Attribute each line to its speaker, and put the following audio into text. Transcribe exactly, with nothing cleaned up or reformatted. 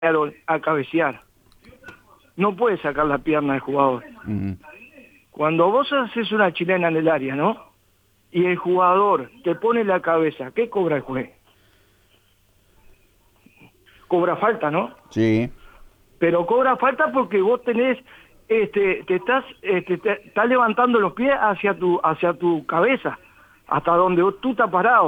Speaker 1: a cabecear. No puede sacar la pierna del jugador. Uh-huh. Cuando vos haces una chilena en el área, ¿no? Y el jugador te pone la cabeza, ¿qué cobra el juez? Cobra falta, ¿no?
Speaker 2: Sí.
Speaker 1: Pero cobra falta porque vos tenés, este, te estás, este, te estás levantando los pies hacia tu, hacia tu cabeza, hasta donde vos, tú estás parado.